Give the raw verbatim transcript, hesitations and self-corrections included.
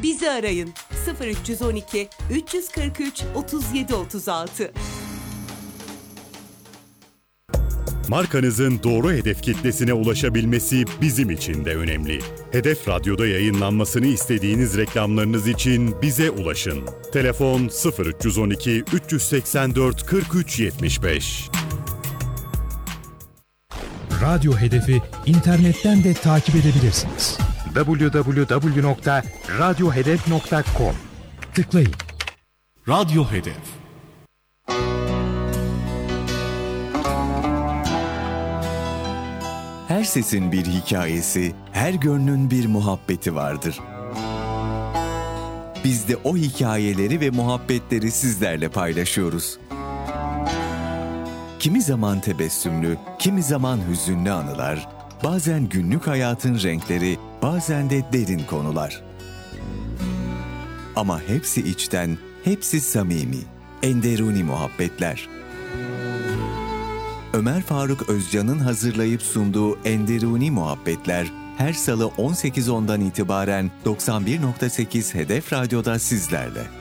Bizi arayın sıfır üç on iki üç kırk üç otuz yedi otuz altı. Markanızın doğru hedef kitlesine ulaşabilmesi bizim için de önemli. Hedef Radyo'da yayınlanmasını istediğiniz reklamlarınız için bize ulaşın. Telefon sıfır üç on iki üç seksen dört kırk üç yetmiş beş. Radyo Hedef'i internetten de takip edebilirsiniz. double-u double-u double-u nokta radyo hedef nokta com Tıklayın. Radyo Hedef. Her sesin bir hikayesi, her gönlün bir muhabbeti vardır. Biz de o hikayeleri ve muhabbetleri sizlerle paylaşıyoruz. Kimi zaman tebessümlü, kimi zaman hüzünlü anılar, bazen günlük hayatın renkleri, bazen de derin konular. Ama hepsi içten, hepsi samimi, enderuni muhabbetler. Ömer Faruk Özcan'ın hazırlayıp sunduğu Enderuni Muhabbetler her salı on sekiz ondan itibaren doksan bir nokta sekiz Hedef Radyo'da sizlerle.